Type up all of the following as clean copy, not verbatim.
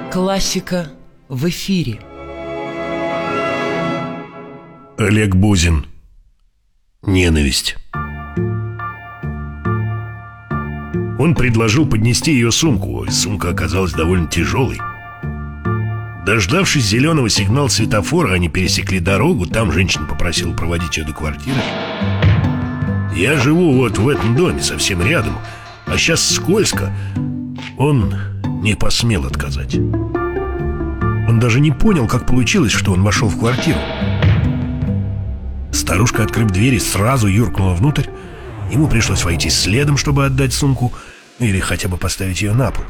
Классика в эфире. Олег Бузин. Ненависть. Он предложил поднести ее сумку, и сумка оказалась довольно тяжелой. Дождавшись зеленого сигнала светофора, они пересекли дорогу. Там женщина попросила проводить ее до квартиры. Я живу вот в этом доме, совсем рядом, а сейчас скользко. Он не посмел отказать. Он даже не понял, как получилось, что он вошел в квартиру. Старушка, открыв дверь, сразу юркнула внутрь. Ему пришлось войти следом, чтобы отдать сумку или хотя бы поставить ее на пол.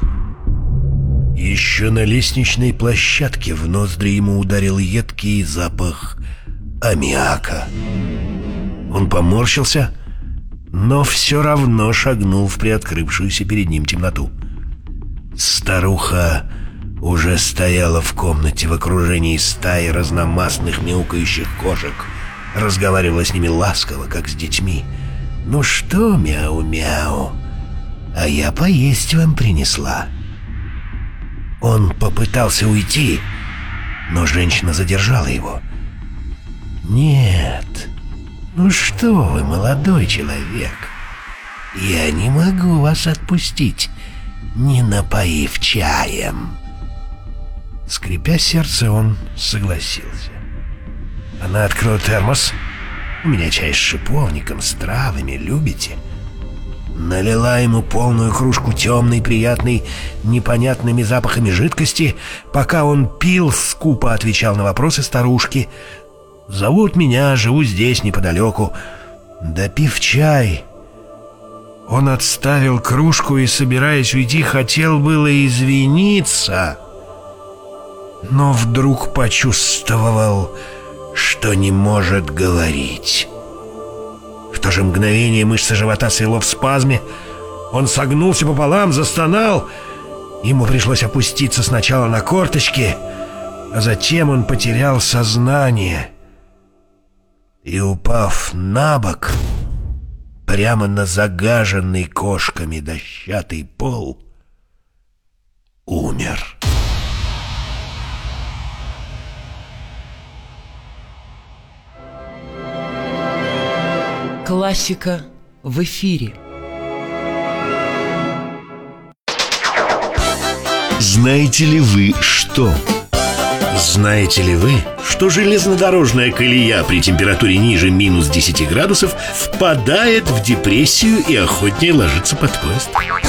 Еще на лестничной площадке в ноздри ему ударил едкий запах аммиака. Он поморщился, но все равно шагнул в приоткрывшуюся перед ним темноту. Старуха уже стояла в комнате в окружении стаи разномастных мяукающих кошек. Разговаривала с ними ласково, как с детьми. «Ну что, мяу-мяу, а я поесть вам принесла». Он попытался уйти, но женщина задержала его. «Нет, ну что вы, молодой человек, я не могу вас отпустить, не напоив чаем». Скрипя сердце, он согласился. Она открыла термос. «У меня чай с шиповником, с травами, любите?» Налила ему полную кружку темной, приятной, непонятными запахами жидкости. Пока он пил, скупо отвечал на вопросы старушки. «Зовут меня, живу здесь, неподалеку». Допив чай, он отставил кружку и, собираясь уйти, хотел было извиниться, но вдруг почувствовал, что не может говорить. В то же мгновение мышцы живота свело в спазме. Он согнулся пополам, застонал. Ему пришлось опуститься сначала на корточки, а затем он потерял сознание и, упав на бок, прямо на загаженный кошками дощатый пол, умер. Классика в эфире. Знаете ли вы что? Знаете ли вы, что железнодорожная колея при температуре ниже минус 10 градусов впадает в депрессию и охотнее ложится под поезд?